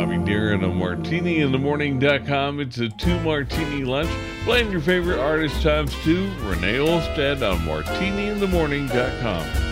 Bobby Darin on MartiniInTheMorning.com. It's a 2-martini lunch. Blame your favorite artist times 2. Renee Olstead on MartiniInTheMorning.com.